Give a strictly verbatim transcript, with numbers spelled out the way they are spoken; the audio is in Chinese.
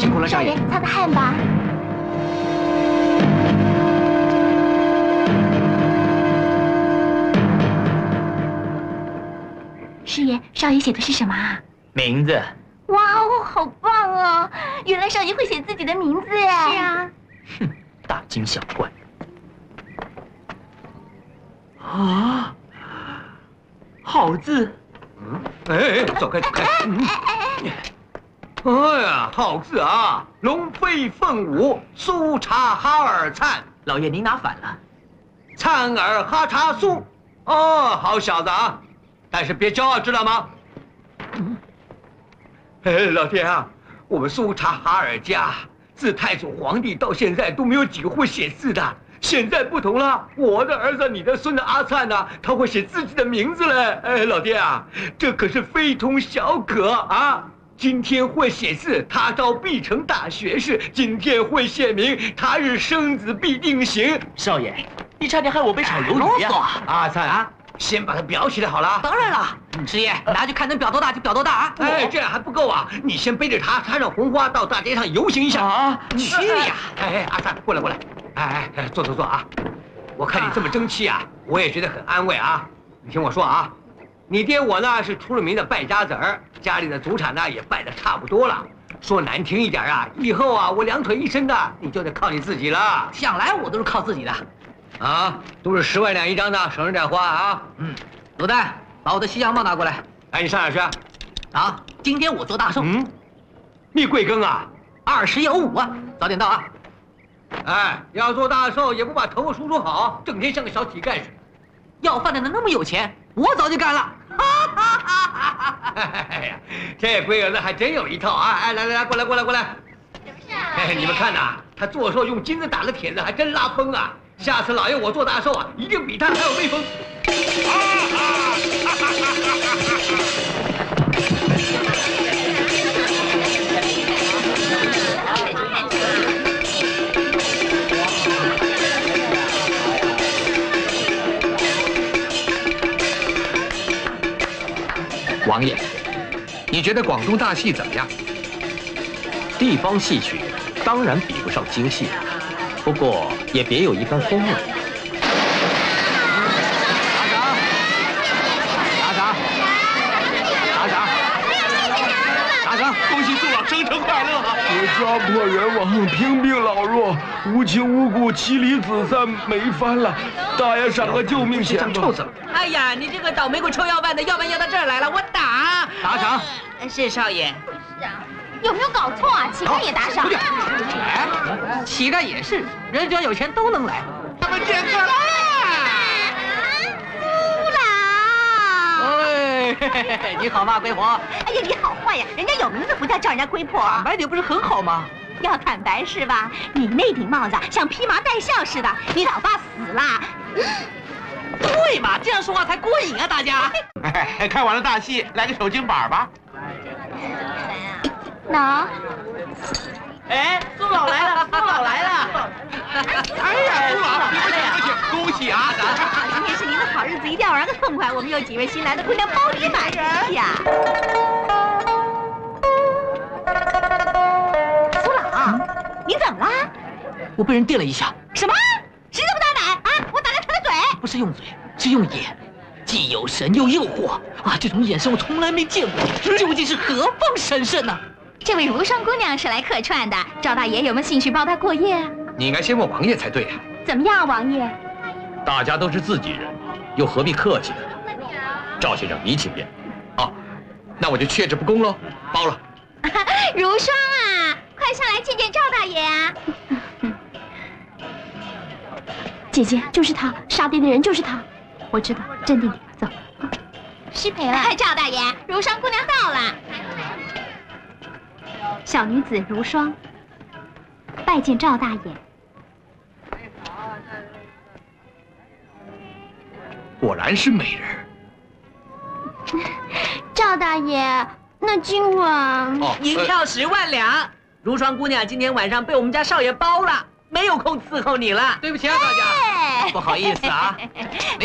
辛苦了，少爷。 擦擦汗吧。师爷，少爷写的是什么啊？ 名字。 哇哦，好棒哦！原来少爷会写自己的名字哎。是啊。 哼，大惊小怪。啊，好字。 嗯，哎，走开，走开。嗯。哎呀，好字啊！龙飞凤舞，苏察哈尔灿。 老爷，您拿反了。 灿尔哈察苏。哦，好小子啊！但是别骄傲，知道吗？嗯。哎，老天啊，我们苏察哈尔家自太祖皇帝到现在都没有几个会写字的。现在不同了，我的儿子，你的孙子阿灿呢，他会写自己的名字嘞！哎，老爹啊，这可是非同小可啊！今天会写字，他朝必成大学士；今天会写名，他日生子必定行。 少爷，你差点害我被炒鱿鱼呀！ 阿灿啊，先把它裱起来好了。 当然了，师爷，拿去看能裱多大就裱多大啊！ 哎，这样还不够啊！你先背着它，插上红花，到大街上游行一下啊！ 去呀！哎哎，阿灿，过来过来。哎哎，坐坐坐啊！我看你这么争气啊，我也觉得很安慰啊。你听我说啊，你爹我呢是出了名的败家子儿，家里的祖产呢也败得差不多了。说难听一点啊，以后啊我两腿一伸的，你就得靠你自己了。 想来我都是靠自己的， 啊，都是十万两一张的，省着点花啊。 嗯，卤蛋，把我的西洋帽拿过来。 哎，你上哪儿去？ 啊，今天我做大寿。 嗯，蜜贵庚啊？ 二十有五啊，早点到啊。 哎，要做大寿也不把头发梳梳好，整天像个小乞丐似的。 要饭的能那么有钱，我早就干了。 哎呀，这龟儿子还真有一套啊！哎，来来来，过来过来过来。什么事啊？哎，你们看呐，他做寿用金子打的帖子还真拉风啊！下次老爷我做大寿啊，一定比他还有威风。 王爷，你觉得广东大戏怎么样？ 地方戏曲当然比不上京戏，不过也别有一番风味。 打赏！打赏！打赏！打赏！ 恭喜苏老生辰快乐啊！ 我家破人亡，贫病老弱，无亲无故，妻离子散，没翻了。大爷赏个救命钱吧！ 哎呀，你这个倒霉鬼臭要饭的，要饭要到这儿来了，我打！ 打赏！ 是少爷。 有没有搞错啊？乞丐也打赏？ 哎，乞丐也是，人只要有钱都能来。 他们见客了！ 苏老， 哎，嘿嘿嘿，你好吗，龟婆？ 哎呀，你好坏呀！人家有名字不叫叫人家龟婆。 坦白点不是很好吗？ 要坦白是吧？你那顶帽子像披麻戴孝似的，你老爸死了。 对嘛，这样说话才过瘾啊，大家。 哎，看完了大戏，来个手巾板吧。 喏， 哎，苏老来了，苏老来了。 哎呀，苏老，你不行不行，恭喜啊！ 今天是您的好日子，一定要玩个痛快。我们有几位新来的姑娘包你满意呀。苏老，你怎么了？ 我被人电了一下。 什么？谁这么大胆啊？我打了他的嘴。 不是用嘴，是用眼，既有神又诱惑啊！这种眼神我从来没见过，究竟是何方神圣呢？ 这位如霜姑娘是来客串的，赵大爷有没有兴趣包她过夜啊？ 你应该先问王爷才对呀。 怎么样，王爷？ 大家都是自己人，又何必客气呢？赵先生，你请便。 哦，那我就却之不恭喽，包了。 如霜啊，快上来见见赵大爷啊！姐姐，就是他，杀爹的人就是他。我知道，镇定点，走。失陪了。赵大爷，如霜姑娘到了。小女子如霜，拜见赵大爷。 果然是美人。 赵大爷，那今晚哦， 银票十万两。如霜姑娘今天晚上被我们家少爷包了，没有空伺候你了。对不起啊，大家，不好意思啊。